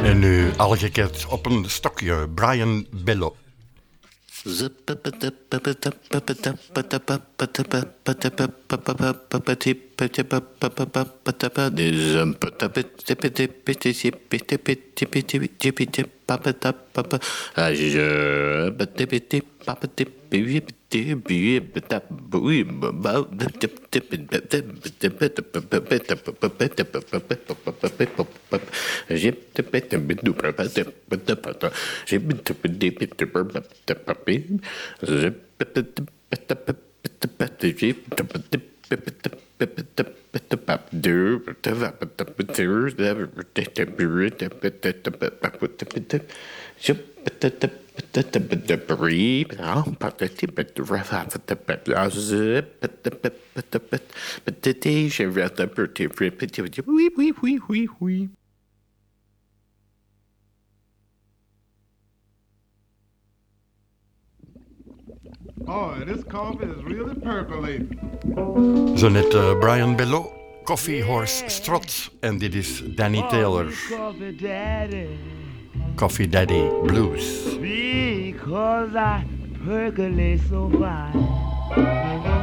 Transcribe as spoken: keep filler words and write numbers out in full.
En nu algeket op een stokje, Brian Bello. Oh, this coffee is really percolating. Zo net uh, Brian Bello, Coffee Horse Strut. En dit is Danny Taylor, Coffee Daddy. Coffee Daddy Blues. Because I percolate so fine.